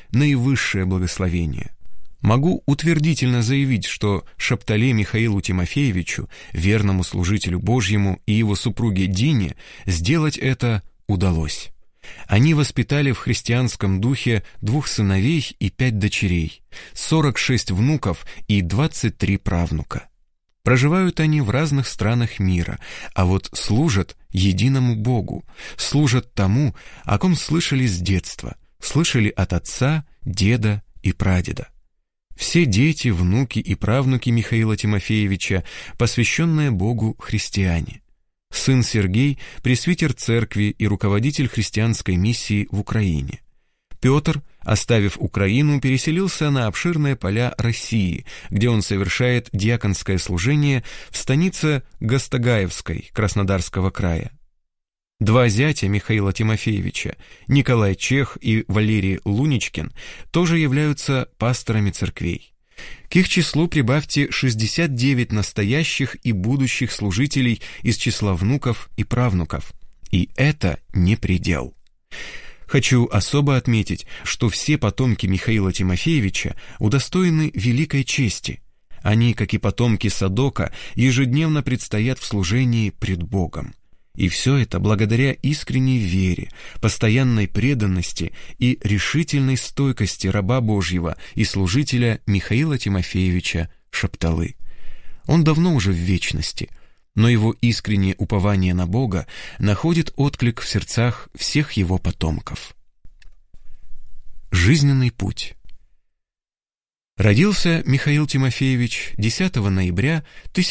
наивысшее благословение. Могу утвердительно заявить, что Шаптале Михаилу Тимофеевичу, верному служителю Божьему, и его супруге Дине сделать это удалось. Они воспитали в христианском духе 2 сыновей и 5 дочерей, 46 внуков и 23 правнука. Проживают они в разных странах мира, а вот служат единому Богу, служат тому, о ком слышали с детства, слышали от отца, деда и прадеда. Все дети, внуки и правнуки Михаила Тимофеевича, посвященные Богу христиане. Сын Сергей – пресвитер церкви и руководитель христианской миссии в Украине. Петр, оставив Украину, переселился на обширные поля России, где он совершает диаконское служение в станице Гастагаевской Краснодарского края. 2 зятя Михаила Тимофеевича, Николай Чех и Валерий Луничкин, тоже являются пасторами церквей. К их числу прибавьте 69 настоящих и будущих служителей из числа внуков и правнуков. И это не предел. Хочу особо отметить, что все потомки Михаила Тимофеевича удостоены великой чести. Они, как и потомки Садока, ежедневно предстоят в служении пред Богом. И все это благодаря искренней вере, постоянной преданности и решительной стойкости раба Божьего и служителя Михаила Тимофеевича Шапталы. Он давно уже в вечности, но его искреннее упование на Бога находит отклик в сердцах всех его потомков. Жизненный путь. Родился Михаил Тимофеевич 10 ноября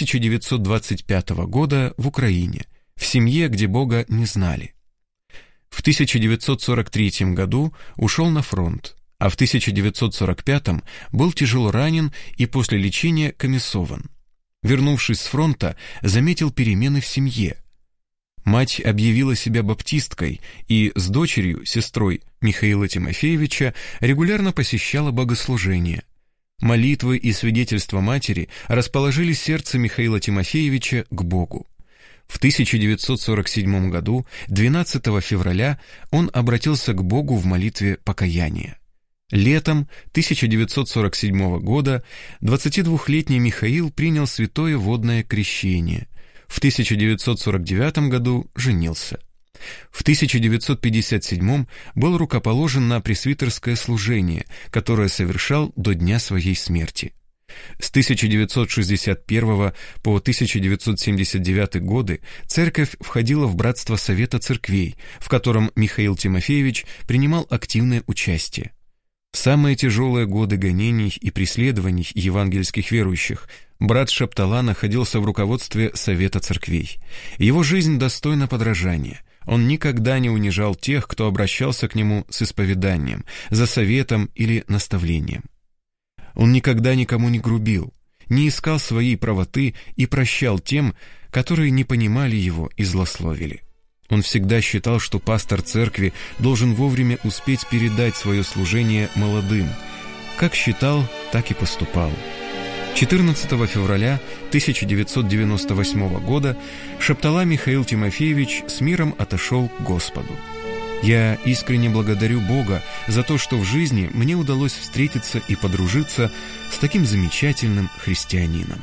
1925 года в Украине, в семье, где Бога не знали. В 1943 году ушел на фронт, а в 1945 был тяжело ранен и после лечения комиссован. Вернувшись с фронта, заметил перемены в семье. Мать объявила себя баптисткой и с дочерью, сестрой Михаила Тимофеевича, регулярно посещала богослужения. Молитвы и свидетельства матери расположили сердце Михаила Тимофеевича к Богу. В 1947 году, 12 февраля, он обратился к Богу в молитве покаяния. Летом 1947 года 22-летний Михаил принял святое водное крещение. В 1949 году женился. В 1957 был рукоположен на пресвитерское служение, которое совершал до дня своей смерти. С 1961 по 1979 годы церковь входила в братство Совета церквей, в котором Михаил Тимофеевич принимал активное участие. В самые тяжелые годы гонений и преследований евангельских верующих брат Шаптала находился в руководстве Совета церквей. Его жизнь достойна подражания. Он никогда не унижал тех, кто обращался к нему с исповеданием, за советом или наставлением. Он никогда никому не грубил, не искал своей правоты и прощал тем, которые не понимали его и злословили. Он всегда считал, что пастор церкви должен вовремя успеть передать свое служение молодым. Как считал, так и поступал. 14 февраля 1998 года Шаптала Михаил Тимофеевич с миром отошел к Господу. Я искренне благодарю Бога за то, что в жизни мне удалось встретиться и подружиться с таким замечательным христианином.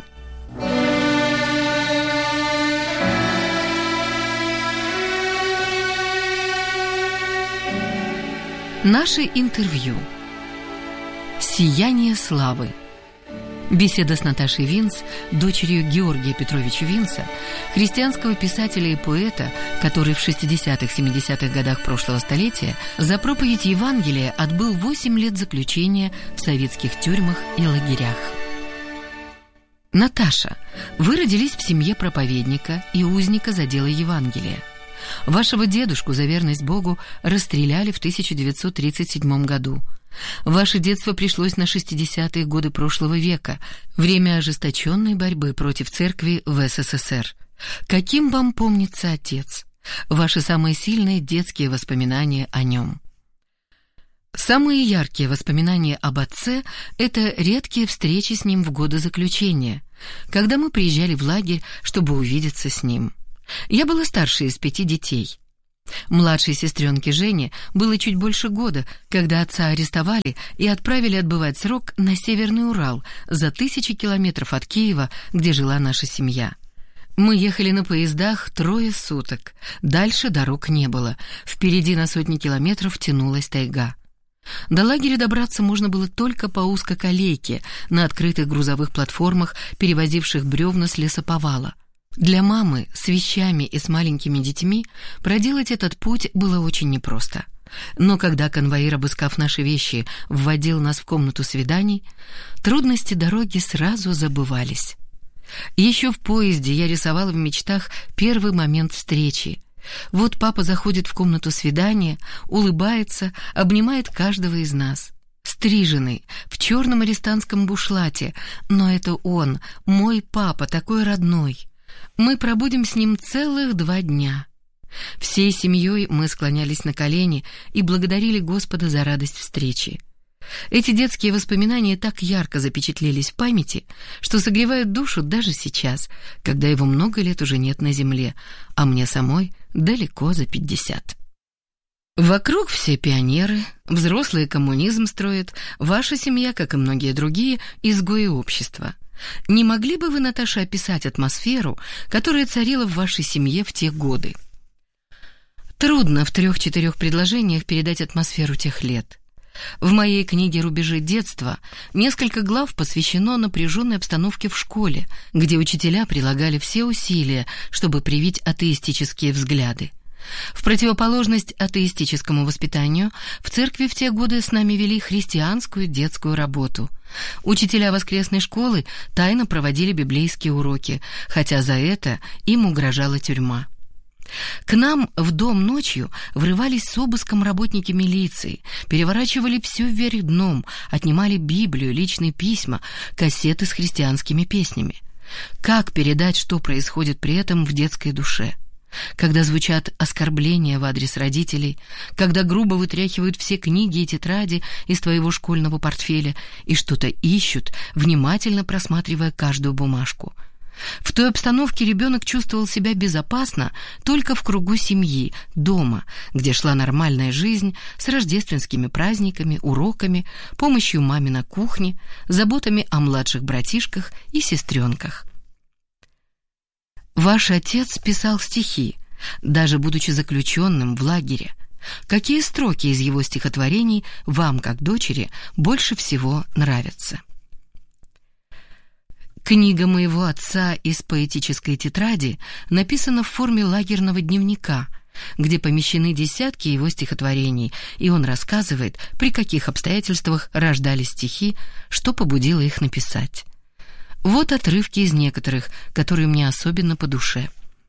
Наше интервью. «Сияние славы». Беседа с Наташей Винц, дочерью Георгия Петровича Винца, христианского писателя и поэта, который в 60-70-х годах прошлого столетия за проповедь Евангелия отбыл 8 лет заключения в советских тюрьмах и лагерях. Наташа, вы родились в семье проповедника и узника за дело Евангелия. Вашего дедушку за верность Богу расстреляли в 1937 году. Ваше детство пришлось на 60-е годы прошлого века, время ожесточенной борьбы против церкви в СССР. Каким вам помнится отец? Ваши самые сильные детские воспоминания о нем? Самые яркие воспоминания об отце – это редкие встречи с ним в годы заключения, когда мы приезжали в лагерь, чтобы увидеться с ним. Я была старшей из 5 детей. Младшей сестренке Жене было чуть больше года, когда отца арестовали и отправили отбывать срок на Северный Урал, за 1000 километров от Киева, где жила наша семья. Мы ехали на поездах 3 суток. Дальше дорог не было. Впереди на сотни километров тянулась тайга. До лагеря добраться можно было только по узкоколейке на открытых грузовых платформах, перевозивших бревна с лесоповала. Для мамы с вещами и с маленькими детьми проделать этот путь было очень непросто. Но когда конвоир, обыскав наши вещи, вводил нас в комнату свиданий, трудности дороги сразу забывались. Еще в поезде я рисовала в мечтах первый момент встречи. Вот папа заходит в комнату свидания, улыбается, обнимает каждого из нас. Стриженный, в черном арестантском бушлате, но это он, мой папа, такой родной. Мы пробудем с ним целых 2 дня. Всей семьей мы склонялись на колени и благодарили Господа за радость встречи. Эти детские воспоминания так ярко запечатлелись в памяти, что согревают душу даже сейчас, когда его много лет уже нет на земле, а мне самой далеко за 50. Вокруг все пионеры, взрослые коммунизм строят, ваша семья, как и многие другие, изгои общества. Не могли бы вы, Наташа, описать атмосферу, которая царила в вашей семье в те годы? Трудно в 3-4 предложениях передать атмосферу тех лет. В моей книге «Рубежи детства» несколько глав посвящено напряженной обстановке в школе, где учителя прилагали все усилия, чтобы привить атеистические взгляды. В противоположность атеистическому воспитанию, в церкви в те годы с нами вели христианскую детскую работу. Учителя воскресной школы тайно проводили библейские уроки, хотя за это им угрожала тюрьма. К нам в дом ночью врывались с обыском работники милиции, переворачивали все вверх дном, отнимали Библию, личные письма, кассеты с христианскими песнями. Как передать, что происходит при этом в детской душе? Когда звучат оскорбления в адрес родителей, когда грубо вытряхивают все книги и тетради из твоего школьного портфеля и что-то ищут, внимательно просматривая каждую бумажку. В той обстановке ребенок чувствовал себя безопасно только в кругу семьи, дома, где шла нормальная жизнь с рождественскими праздниками, уроками, помощью маме на кухне, заботами о младших братишках и сестренках. Ваш отец писал стихи, даже будучи заключенным в лагере. Какие строки из его стихотворений вам, как дочери, больше всего нравятся? Книга моего отца из поэтической тетради написана в форме лагерного дневника, где помещены десятки его стихотворений, и он рассказывает, при каких обстоятельствах рождались стихи, что побудило их написать. Вот отрывки из некоторых, которые мне особенно по душе.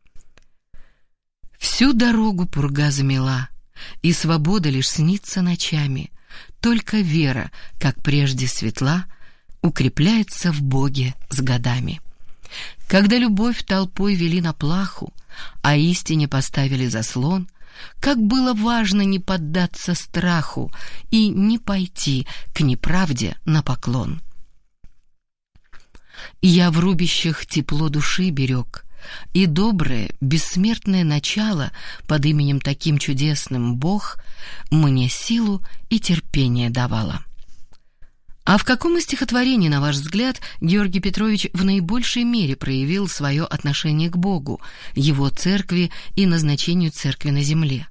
«Всю дорогу пурга замела, и свобода лишь снится ночами, только вера, как прежде светла, укрепляется в Боге с годами. Когда любовь толпой вели на плаху, а истине поставили заслон, как было важно не поддаться страху и не пойти к неправде на поклон. Я в рубищах тепло души берег, и доброе, бессмертное начало под именем таким чудесным Бог мне силу и терпение давало». А в каком из стихотворений, на ваш взгляд, Георгий Петрович в наибольшей мере проявил свое отношение к Богу, его церкви и назначению церкви на земле?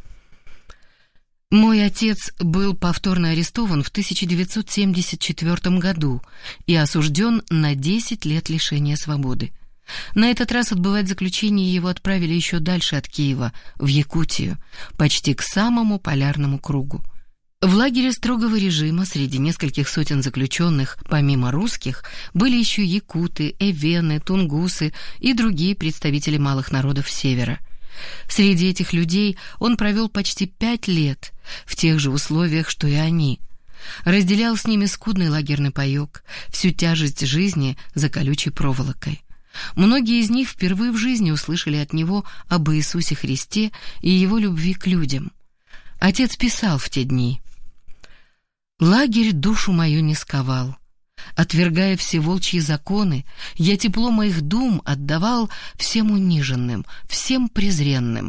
Мой отец был повторно арестован в 1974 году и осужден на 10 лет лишения свободы. На этот раз отбывать заключение его отправили еще дальше от Киева, в Якутию, почти к самому полярному кругу. В лагере строгого режима среди нескольких сотен заключенных, помимо русских, были еще якуты, эвены, тунгусы и другие представители малых народов Севера. Среди этих людей он провел почти 5 лет, в тех же условиях, что и они. Разделял с ними скудный лагерный паёк, всю тяжесть жизни за колючей проволокой. Многие из них впервые в жизни услышали от него об Иисусе Христе и его любви к людям. Отец писал в те дни: «Лагерь душу мою не сковал. Отвергая все волчьи законы, я тепло моих дум отдавал всем униженным, всем презренным.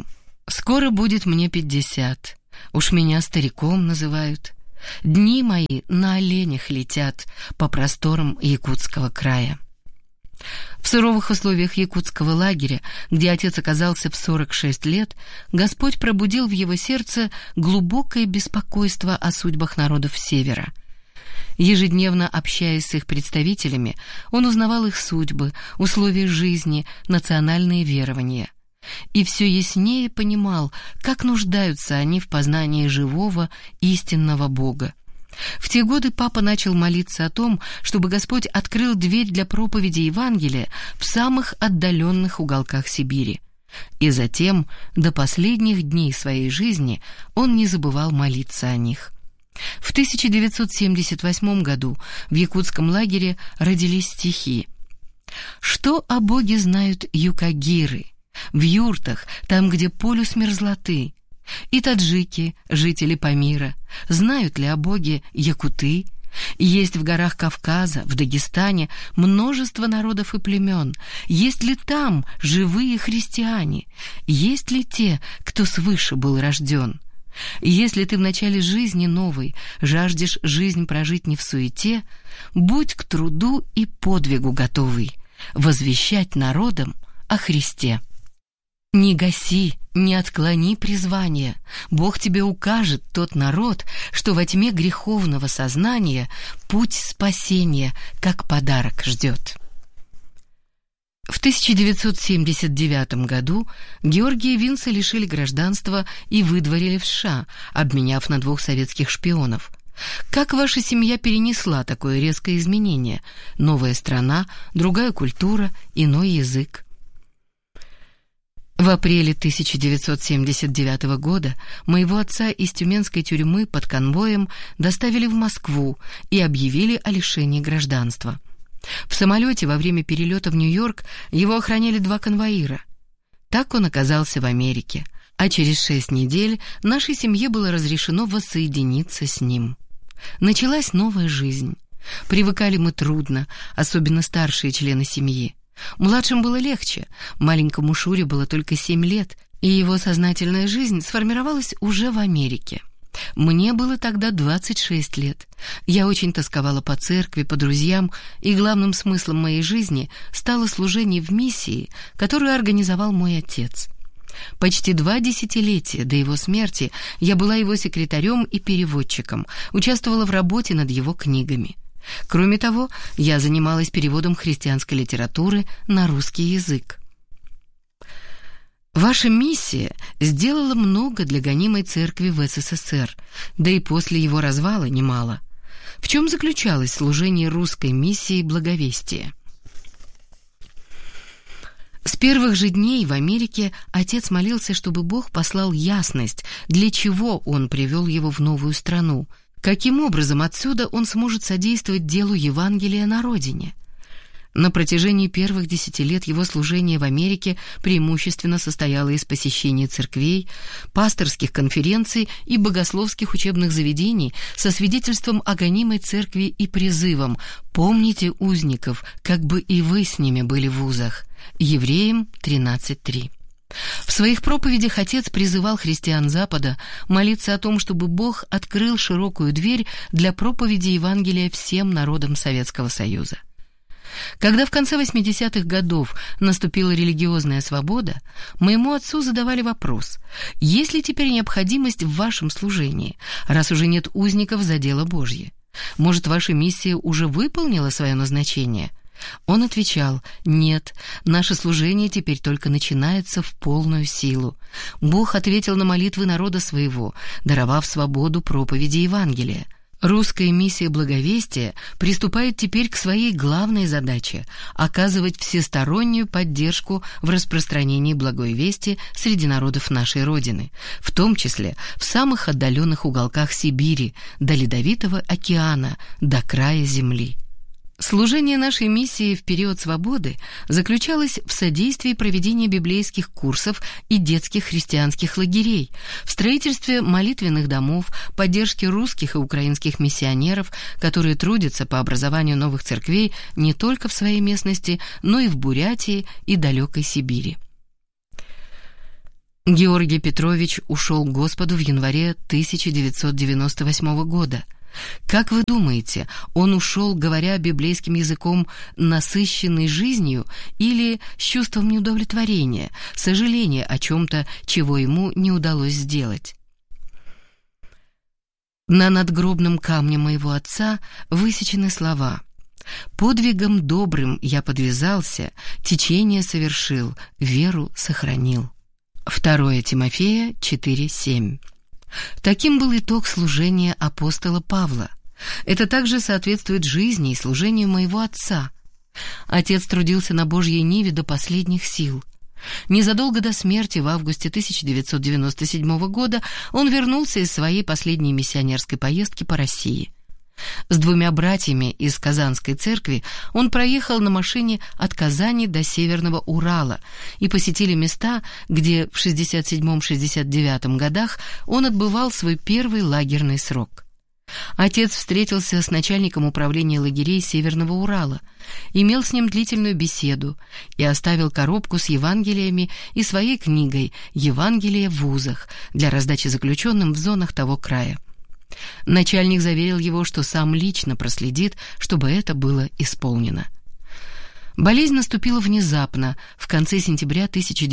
Скоро будет мне 50, уж меня стариком называют. Дни мои на оленях летят по просторам Якутского края. В суровых условиях якутского лагеря, где отец оказался в 46 лет, Господь пробудил в его сердце глубокое беспокойство о судьбах народов Севера. Ежедневно общаясь с их представителями, он узнавал их судьбы, условия жизни, национальные верования. И все яснее понимал, как нуждаются они в познании живого, истинного Бога. В те годы папа начал молиться о том, чтобы Господь открыл дверь для проповеди Евангелия в самых отдаленных уголках Сибири. И затем, до последних дней своей жизни, он не забывал молиться о них. В 1978 году в якутском лагере родились стихи. «Что о Боге знают юкагиры? В юртах, там, где полюс мерзлоты. И таджики, жители Памира, знают ли о Боге якуты? Есть в горах Кавказа, в Дагестане множество народов и племен. Есть ли там живые христиане? Есть ли те, кто свыше был рожден? Если ты в начале жизни новой жаждешь жизнь прожить не в суете, будь к труду и подвигу готовый, возвещать народам о Христе. Не гаси, не отклони призвание. Бог тебе укажет тот народ, что во тьме греховного сознания путь спасения, как подарок, ждет». В 1979 году Георгия Винца лишили гражданства и выдворили в США, обменяв на 2 советских шпионов. Как ваша семья перенесла такое резкое изменение? Новая страна, другая культура, иной язык. В апреле 1979 года моего отца из тюменской тюрьмы под конвоем доставили в Москву и объявили о лишении гражданства. В самолете во время перелета в Нью-Йорк его охраняли 2 конвоира. Так он оказался в Америке, а через 6 недель нашей семье было разрешено воссоединиться с ним. Началась новая жизнь. Привыкали мы трудно, особенно старшие члены семьи. Младшим было легче, маленькому Шуре было только 7 лет, и его сознательная жизнь сформировалась уже в Америке. Мне было тогда 26 лет. Я очень тосковала по церкви, по друзьям, и главным смыслом моей жизни стало служение в миссии, которую организовал мой отец. Почти 2 десятилетия до его смерти я была его секретарем и переводчиком, участвовала в работе над его книгами. Кроме того, я занималась переводом христианской литературы на русский язык. Ваша миссия сделала много для гонимой церкви в СССР, да и после его развала немало. В чем заключалось служение русской миссии благовестия? С первых же дней в Америке отец молился, чтобы Бог послал ясность, для чего он привел его в новую страну, каким образом отсюда он сможет содействовать делу Евангелия на родине. На протяжении первых 10 лет его служение в Америке преимущественно состояло из посещения церквей, пасторских конференций и богословских учебных заведений со свидетельством о гонимой церкви и призывом «Помните узников, как бы и вы с ними были в узах». Евреям 13:3. В своих проповедях отец призывал христиан Запада молиться о том, чтобы Бог открыл широкую дверь для проповеди Евангелия всем народам Советского Союза. Когда в конце 80-х годов наступила религиозная свобода, моему отцу задавали вопрос: есть ли теперь необходимость в вашем служении, раз уже нет узников за дело Божье? Может, ваша миссия уже выполнила свое назначение? Он отвечал: нет, наше служение теперь только начинается в полную силу. Бог ответил на молитвы народа своего, даровав свободу проповеди Евангелия. Русская миссия благовестия приступает теперь к своей главной задаче – оказывать всестороннюю поддержку в распространении благой вести среди народов нашей Родины, в том числе в самых отдаленных уголках Сибири, до Ледовитого океана, до края земли. Служение нашей миссии в период свободы заключалось в содействии проведения библейских курсов и детских христианских лагерей, в строительстве молитвенных домов, поддержке русских и украинских миссионеров, которые трудятся по образованию новых церквей не только в своей местности, но и в Бурятии и далекой Сибири. Георгий Петрович ушел к Господу в январе 1998 года. Как вы думаете, он ушел, говоря библейским языком, насыщенный жизнью или с чувством неудовлетворения, сожаления о чем-то, чего ему не удалось сделать? На надгробном камне моего отца высечены слова: «Подвигом добрым я подвязался, течение совершил, веру сохранил». 2 Тимофея 4:7. Таким был итог служения апостола Павла. Это также соответствует жизни и служению моего отца. Отец трудился на Божьей ниве до последних сил. Незадолго до смерти, в августе 1997 года, он вернулся из своей последней миссионерской поездки по России. С 2 братьями из Казанской церкви он проехал на машине от Казани до Северного Урала и посетили места, где в 1967-1969 годах он отбывал свой первый лагерный срок. Отец встретился с начальником управления лагерей Северного Урала, имел с ним длительную беседу и оставил коробку с Евангелиями и своей книгой «Евангелие в вузах» для раздачи заключенным в зонах того края. Начальник заверил его, что сам лично проследит, чтобы это было исполнено. Болезнь наступила внезапно, в конце сентября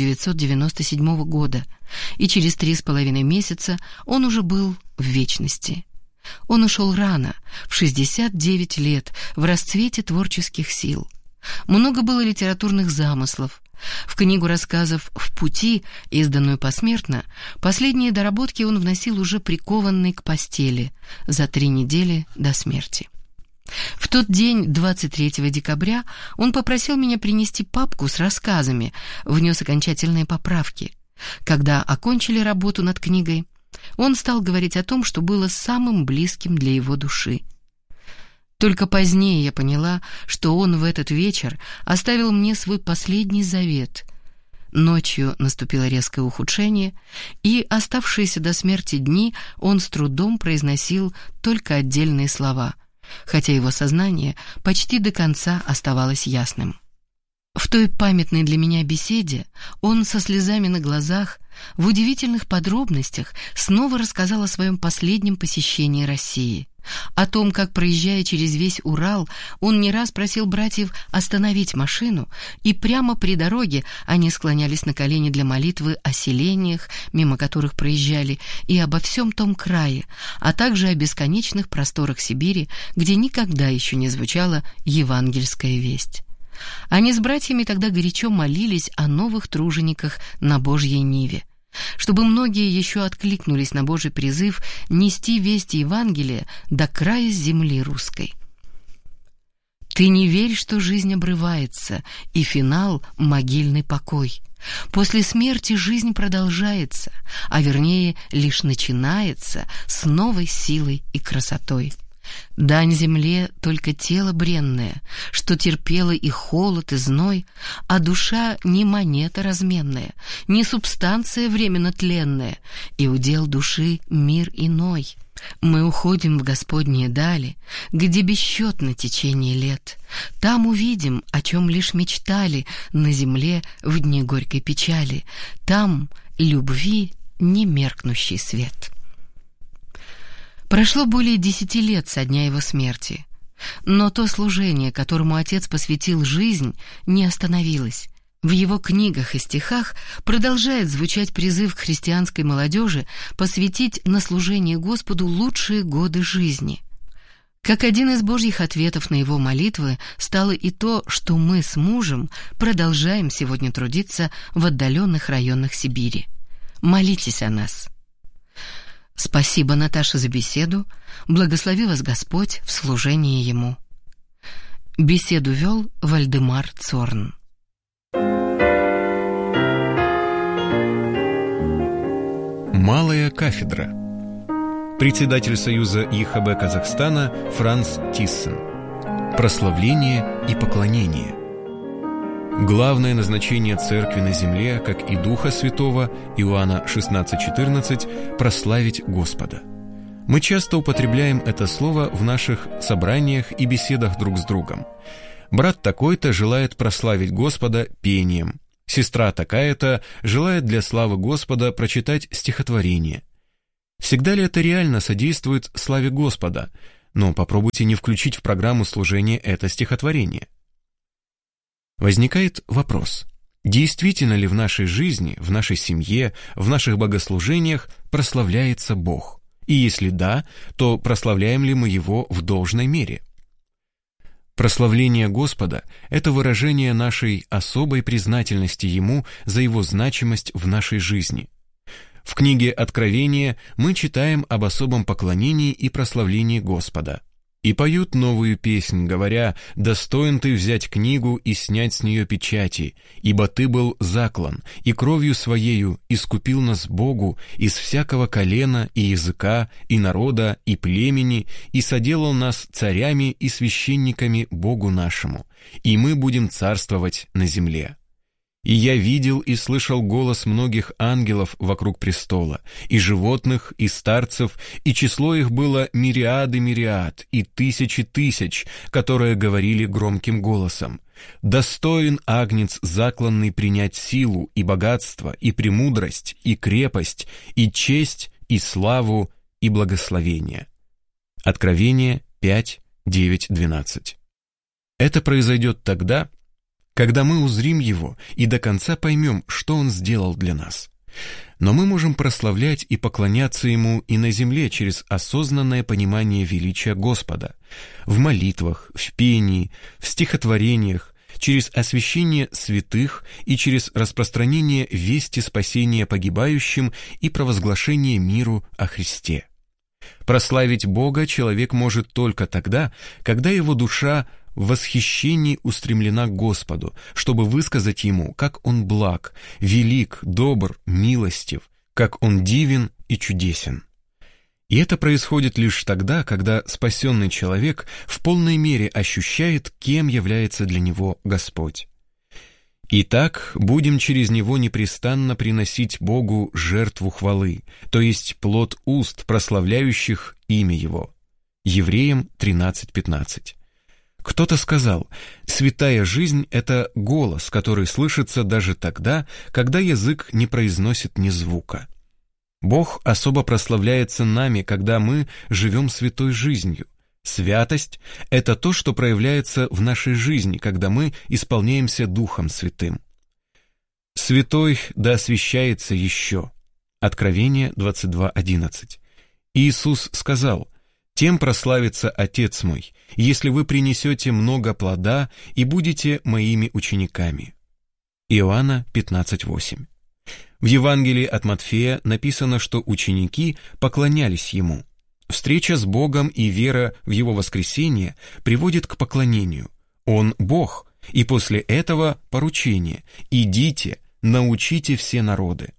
1997 года, и через 3,5 месяца он уже был в вечности. Он ушел рано, в 69 лет, в расцвете творческих сил. Много было литературных замыслов. В книгу рассказов «В пути», изданную посмертно, последние доработки он вносил уже прикованный к постели за 3 недели до смерти. В тот день, 23 декабря, он попросил меня принести папку с рассказами, внес окончательные поправки. Когда окончили работу над книгой, он стал говорить о том, что было самым близким для его души. Только позднее я поняла, что он в этот вечер оставил мне свой последний завет. Ночью наступило резкое ухудшение, и оставшиеся до смерти дни он с трудом произносил только отдельные слова, хотя его сознание почти до конца оставалось ясным. В той памятной для меня беседе он со слезами на глазах, в удивительных подробностях снова рассказал о своем последнем посещении России, о том, как, проезжая через весь Урал, он не раз просил братьев остановить машину, и прямо при дороге они склонялись на колени для молитвы о селениях, мимо которых проезжали, и обо всем том крае, а также о бесконечных просторах Сибири, где никогда еще не звучала евангельская весть. Они с братьями тогда горячо молились о новых тружениках на Божьей ниве, чтобы многие еще откликнулись на Божий призыв нести весть Евангелия до края земли русской. «Ты не верь, что жизнь обрывается, и финал — могильный покой. После смерти жизнь продолжается, а вернее лишь начинается с новой силой и красотой. Дань земле только тело бренное, что терпело и холод, и зной, а душа не монета разменная, не субстанция временно тленная, и удел души мир иной. Мы уходим в Господние дали, где бесчетно течение лет. Там увидим, о чем лишь мечтали на земле в дни горькой печали. Там любви немеркнущий свет». Прошло более 10 лет со дня его смерти, но то служение, которому отец посвятил жизнь, не остановилось. В его книгах и стихах продолжает звучать призыв к христианской молодежи посвятить на служение Господу лучшие годы жизни. Как один из Божьих ответов на его молитвы стало и то, что мы с мужем продолжаем сегодня трудиться в отдаленных районах Сибири. Молитесь о нас. Спасибо, Наташа, за беседу. Благослови вас Господь в служении Ему. Беседу вел Вальдемар Цорн. Малая кафедра. Председатель Союза ЕХБ Казахстана Франц Тиссен. Прославление и поклонение. Главное назначение Церкви на земле, как и Духа Святого, Иоанна 16:14, прославить Господа. Мы часто употребляем это слово в наших собраниях и беседах друг с другом. Брат такой-то желает прославить Господа пением. Сестра такая-то желает для славы Господа прочитать стихотворение. Всегда ли это реально содействует славе Господа? Но попробуйте не включить в программу служения это стихотворение. Возникает вопрос: действительно ли в нашей жизни, в нашей семье, в наших богослужениях прославляется Бог? И если да, то прославляем ли мы Его в должной мере? Прославление Господа – это выражение нашей особой признательности Ему за Его значимость в нашей жизни. В книге Откровения мы читаем об особом поклонении и прославлении Господа. «И поют новую песнь, говоря: достоин ты взять книгу и снять с нее печати, ибо ты был заклан, и кровью своею искупил нас Богу из всякого колена и языка, и народа, и племени, и соделал нас царями и священниками Богу нашему, и мы будем царствовать на земле». И я видел и слышал голос многих ангелов вокруг престола, и животных, и старцев, и число их было мириады мириад, и тысячи тысяч, которые говорили громким голосом: «Достоин Агнец закланный принять силу, и богатство, и премудрость, и крепость, и честь, и славу, и благословение». Откровение 5, 9, 12. Это произойдет тогда, когда мы узрим Его и до конца поймем, что Он сделал для нас. Но мы можем прославлять и поклоняться Ему и на земле через осознанное понимание величия Господа, в молитвах, в пении, в стихотворениях, через освящение святых и через распространение вести спасения погибающим и провозглашение миру о Христе. Прославить Бога человек может только тогда, когда его душа в восхищении устремлена к Господу, чтобы высказать Ему, как Он благ, велик, добр, милостив, как Он дивен и чудесен. И это происходит лишь тогда, когда спасенный человек в полной мере ощущает, кем является для него Господь. Итак, будем через него непрестанно приносить Богу жертву хвалы, то есть плод уст, прославляющих имя Его. Евреям 13:15. Кто-то сказал: святая жизнь — это голос, который слышится даже тогда, когда язык не произносит ни звука. Бог особо прославляется нами, когда мы живем святой жизнью. Святость — это то, что проявляется в нашей жизни, когда мы исполняемся Духом Святым. «Святой да освящается еще». Откровение 22:11. Иисус сказал: «Тем прославится Отец мой, если вы принесете много плода и будете моими учениками». Иоанна 15:8. В Евангелии от Матфея написано, что ученики поклонялись Ему. Встреча с Богом и вера в Его воскресение приводит к поклонению. Он Бог, и после этого поручение: «Идите, научите все народы».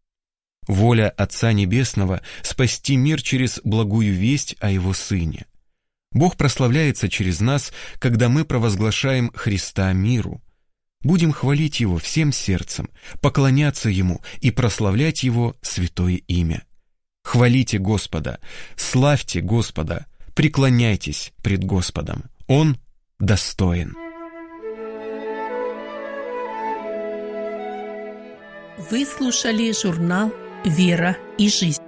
Воля Отца Небесного — спасти мир через благую весть о Его Сыне. Бог прославляется через нас, когда мы провозглашаем Христа миру. Будем хвалить Его всем сердцем, поклоняться Ему и прославлять Его святое имя. Хвалите Господа, славьте Господа, преклоняйтесь пред Господом. Он достоин. Вы слушали журнал «Вера и жизнь».